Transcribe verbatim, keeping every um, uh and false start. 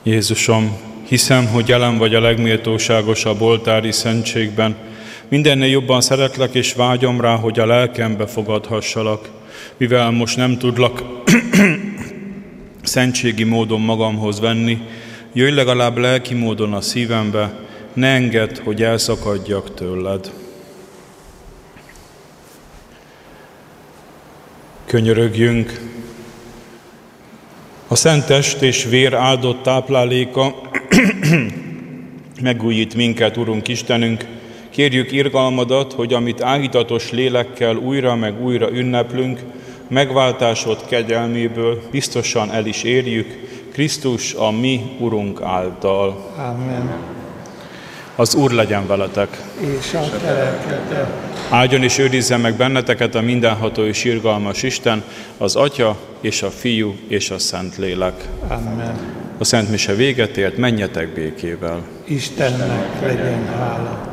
Jézusom, hiszem, hogy jelen vagy a legméltóságosabb oltári szentségben. Mindennél jobban szeretlek, és vágyom rá, hogy a lelkembe fogadhassalak. Mivel most nem tudlak szentségi módon magamhoz venni, jöjj legalább lelki módon a szívembe, ne engedd, hogy elszakadjak tőled. Könyörögjünk! A szent test és vér áldott tápláléka megújít minket, Urunk Istenünk. Kérjük irgalmadat, hogy amit áhítatos lélekkel újra meg újra ünneplünk, megváltásod kegyelméből biztosan el is érjük, Krisztus a mi Urunk által. Amen. Az Úr legyen veletek. És a te lelkeddel. Áldjon és őrizzen meg benneteket a mindenható és irgalmas Isten, az Atya és a Fiú és a Szentlélek. Amen. A Szent Mise véget ért, menjetek békével. Istennek legyen hála.